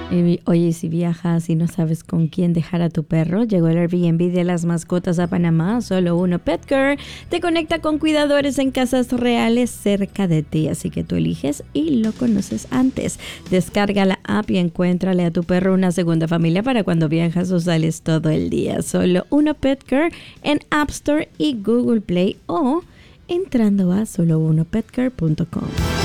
Oye, si viajas y no sabes con quién dejar a tu perro, llegó el Airbnb de las mascotas a Panamá. Solo Uno Petcare te conecta con cuidadores en casas reales cerca de ti, así que tú eliges y lo conoces antes. Descarga la app y encuéntrale a tu perro una segunda familia para cuando viajas o sales todo el día. Solo Uno Petcare en App Store y Google Play o entrando a solounopetcare.com.